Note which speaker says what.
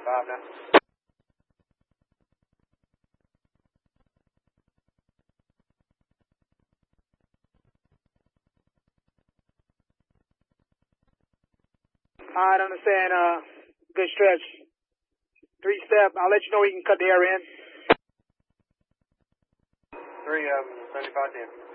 Speaker 1: 5 now.
Speaker 2: Alright, understand, good stretch. 3-step, I'll let you know when you can cut the air in.
Speaker 1: 3, 75, 10.